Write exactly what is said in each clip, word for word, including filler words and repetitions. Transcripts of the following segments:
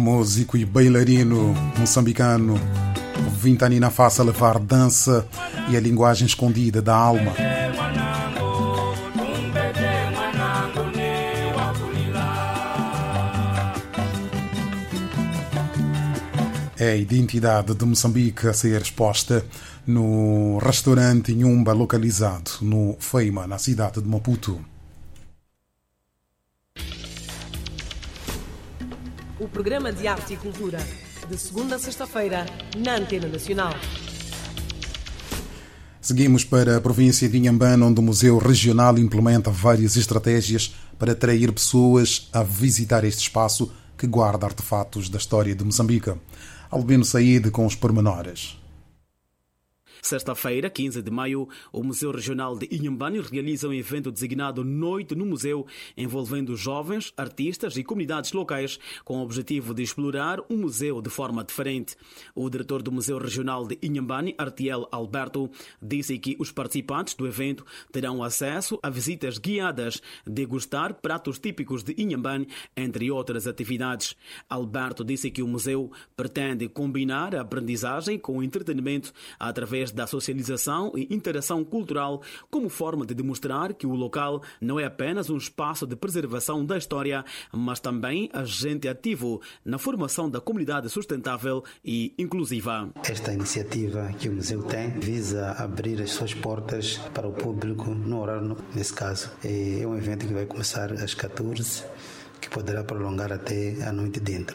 músico e bailarino moçambicano Vintani na face a levar dança e a linguagem escondida da alma. É a identidade de Moçambique a ser exposta no restaurante Nhumba, localizado no Feima, na cidade de Maputo. O programa de arte e cultura, de segunda a sexta-feira, na Antena Nacional. Seguimos para a província de Inhambane, onde o Museu Regional implementa várias estratégias para atrair pessoas a visitar este espaço que guarda artefatos da história de Moçambique. Albino Saíde com os pormenores. Sexta-feira, quinze de maio, o Museu Regional de Inhambane realiza um evento designado Noite no Museu, envolvendo jovens, artistas e comunidades locais, com o objetivo de explorar o museu de forma diferente. O diretor do Museu Regional de Inhambane, Artiel Alberto, disse que os participantes do evento terão acesso a visitas guiadas, degustar pratos típicos de Inhambane, entre outras atividades. Alberto disse que o museu pretende combinar a aprendizagem com o entretenimento através da socialização e interação cultural, como forma de demonstrar que o local não é apenas um espaço de preservação da história, mas também agente ativo na formação da comunidade sustentável e inclusiva. Esta iniciativa que o museu tem visa abrir as suas portas para o público no horário, nesse caso. É um evento que vai começar às catorze, que poderá prolongar até a noite dentro.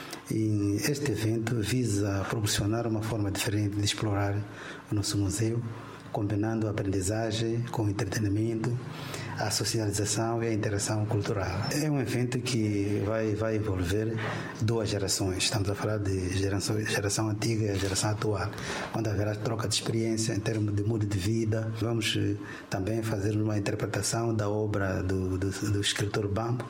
E este evento visa proporcionar uma forma diferente de explorar o nosso museu, combinando a aprendizagem com o entretenimento, a socialização e a interação cultural. É um evento que vai, vai envolver duas gerações. Estamos a falar de geração, geração antiga e a geração atual, onde haverá troca de experiência em termos de modo de vida. Vamos também fazer uma interpretação da obra do, do, do escritor Bambo,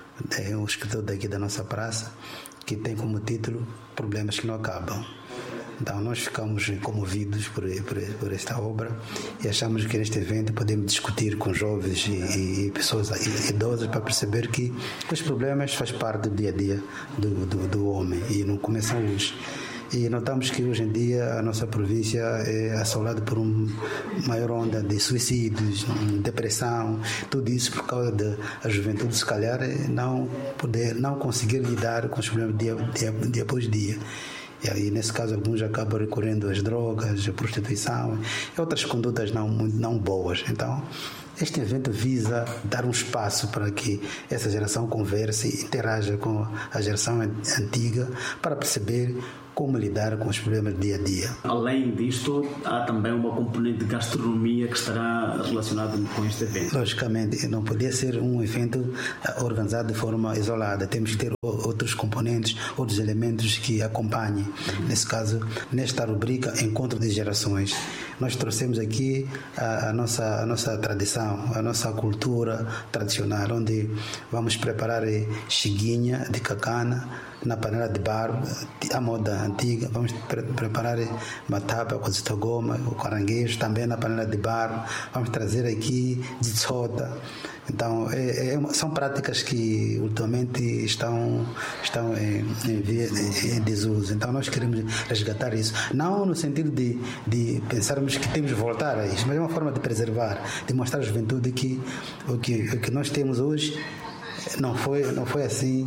é um escritor daqui da nossa praça, que tem como título Problemas que não acabam. Então nós ficamos comovidos por, por, por esta obra e achamos que neste evento podemos discutir com jovens e, e pessoas idosas para perceber que os problemas fazem parte do dia a dia do, do, do homem e não começam hoje. E notamos que hoje em dia a nossa província é assolada por uma maior onda de suicídios, depressão, tudo isso por causa da juventude, se calhar, não poder, não conseguir lidar com os problemas dia, dia, dia após dia. E aí, nesse caso, alguns acabam recorrendo às drogas, à prostituição e outras condutas não, não boas. Então, este evento visa dar um espaço para que essa geração converse e interaja com a geração antiga para perceber como lidar com os problemas do dia a dia. Além disto, há também uma componente de gastronomia que estará relacionada com este evento. Logicamente, não podia ser um evento organizado de forma isolada. Temos que ter outros componentes, outros elementos que acompanhem. Nesse caso, nesta rubrica Encontro de Gerações, nós trouxemos aqui a, a, nossa, a nossa tradição, a nossa cultura tradicional, onde vamos preparar chiguinha de cacana na panela de barro, a moda antiga. Vamos pre- preparar matapa, cozito goma, o caranguejo também na panela de barro. Vamos trazer aqui de soda. Então, é, é, são práticas que ultimamente estão, estão em, em, em desuso. Então, nós queremos resgatar isso. Não no sentido de, de pensarmos que temos de voltar a isso, mas é uma forma de preservar, de mostrar à juventude que o que, o que nós temos hoje não foi, não foi assim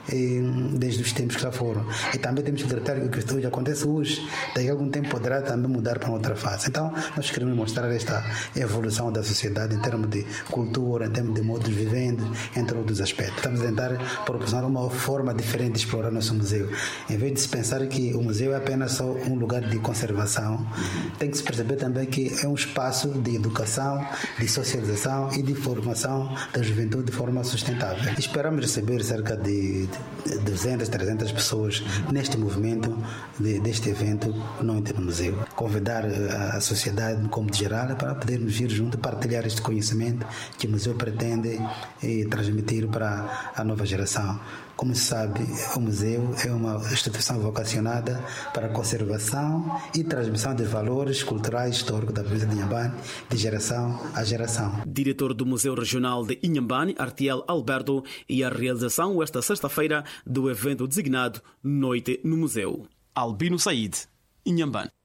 desde os tempos que já foram. E também temos que tratar que o que hoje acontece hoje, daqui a algum tempo poderá também mudar para outra fase. Então, nós queremos mostrar esta evolução da sociedade em termos de cultura, em termos de modos de vivendo, entre outros aspectos. Estamos a tentar proporcionar uma forma diferente de explorar nosso museu. Em vez de se pensar que o museu é apenas só um lugar de conservação, tem que se perceber também que é um espaço de educação, de socialização e de formação da juventude de forma sustentável. Esperamos receber cerca de duzentas, trezentas pessoas neste movimento de, deste evento Noite no Museu. Convidar a, a sociedade como de geral para podermos vir junto partilhar este conhecimento que o museu pretende e transmitir para a nova geração. Como se sabe, o museu é uma instituição vocacionada para a conservação e transmissão de valores culturais e históricos da província de Inhambane, de geração a geração. Diretor do Museu Regional de Inhambane, Artiel Alberto, e a realização esta sexta-feira do evento designado Noite no Museu. Albino Said, Inhambane.